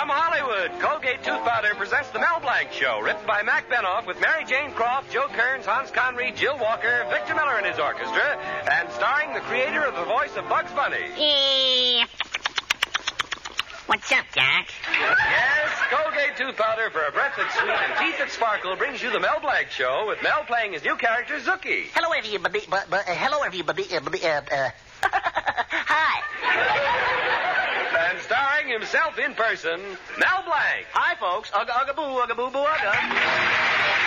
From Hollywood, Colgate Tooth Powder presents The Mel Blanc Show, written by Mac Benoff with Mary Jane Croft, Joe Kearns, Hans Conried, Jill Walker, Victor Miller and his orchestra, and starring the creator of the voice of Bugs Bunny. What's up, Doc? Yes, Colgate Tooth Powder for a breath that's sweet and teeth that sparkle brings you The Mel Blanc Show with Mel playing his new character, Zookie. Hello, everybody. Hello, everybody. Hi. And starring himself in person, Mel Blanc. Hi, folks. Ugga, ugga, boo, ugga, boo, boo, ugga.